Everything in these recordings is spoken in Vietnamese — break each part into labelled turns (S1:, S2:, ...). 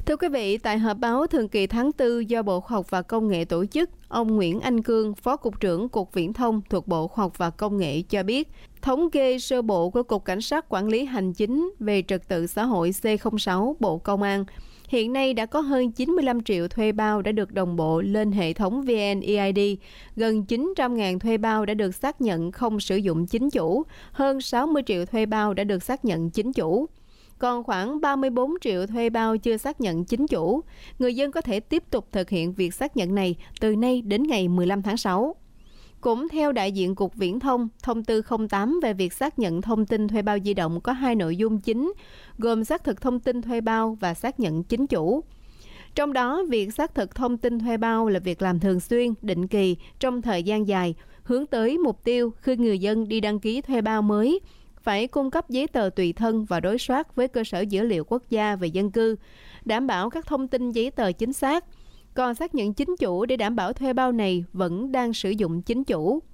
S1: Thưa quý vị, tại họp báo thường kỳ tháng 4 do Bộ Khoa học và Công nghệ tổ chức, ông Nguyễn Anh Cương, Phó Cục trưởng Cục Viễn thông thuộc Bộ Khoa học và Công nghệ cho biết, thống kê sơ bộ của Cục Cảnh sát Quản lý Hành chính về Trật tự xã hội C06 Bộ Công an, hiện nay đã có hơn 95 triệu thuê bao đã được đồng bộ lên hệ thống VNeID, gần 900.000 thuê bao đã được xác nhận không sử dụng chính chủ, hơn 60 triệu thuê bao đã được xác nhận chính chủ. Còn khoảng 34 triệu thuê bao chưa xác nhận chính chủ. Người dân có thể tiếp tục thực hiện việc xác nhận này từ nay đến ngày 15 tháng 6. Cũng theo đại diện Cục Viễn thông, thông tư 08 về việc xác nhận thông tin thuê bao di động có hai nội dung chính, gồm xác thực thông tin thuê bao và xác nhận chính chủ. Trong đó, việc xác thực thông tin thuê bao là việc làm thường xuyên, định kỳ, trong thời gian dài, hướng tới mục tiêu khi người dân đi đăng ký thuê bao mới, phải cung cấp giấy tờ tùy thân và đối soát với cơ sở dữ liệu quốc gia về dân cư, đảm bảo các thông tin giấy tờ chính xác. Còn xác nhận chính chủ để đảm bảo thuê bao này vẫn đang sử dụng chính chủ.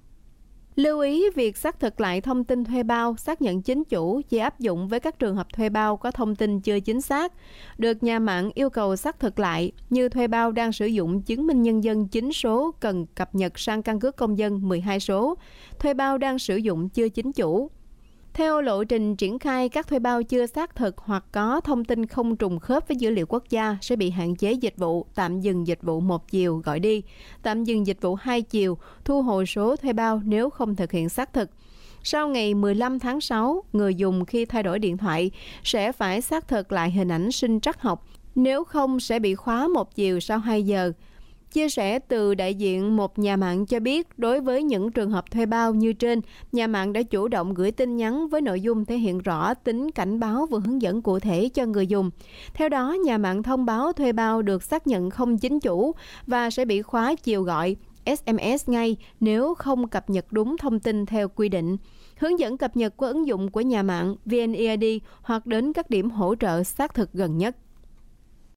S1: Lưu ý việc xác thực lại thông tin thuê bao, xác nhận chính chủ chỉ áp dụng với các trường hợp thuê bao có thông tin chưa chính xác, được nhà mạng yêu cầu xác thực lại, như thuê bao đang sử dụng chứng minh nhân dân 9 số cần cập nhật sang căn cước công dân 12 số, thuê bao đang sử dụng chưa chính chủ. Theo lộ trình triển khai, các thuê bao chưa xác thực hoặc có thông tin không trùng khớp với dữ liệu quốc gia sẽ bị hạn chế dịch vụ, tạm dừng dịch vụ một chiều gọi đi, tạm dừng dịch vụ hai chiều, thu hồi số thuê bao nếu không thực hiện xác thực. Sau ngày 15 tháng 6, người dùng khi thay đổi điện thoại sẽ phải xác thực lại hình ảnh sinh trắc học, nếu không sẽ bị khóa một chiều sau 2 giờ. Chia sẻ từ đại diện một nhà mạng cho biết, đối với những trường hợp thuê bao như trên, nhà mạng đã chủ động gửi tin nhắn với nội dung thể hiện rõ tính cảnh báo và hướng dẫn cụ thể cho người dùng. Theo đó, nhà mạng thông báo thuê bao được xác nhận không chính chủ và sẽ bị khóa chiều gọi, SMS ngay nếu không cập nhật đúng thông tin theo quy định. Hướng dẫn cập nhật qua ứng dụng của nhà mạng VNeID hoặc đến các điểm hỗ trợ xác thực gần nhất.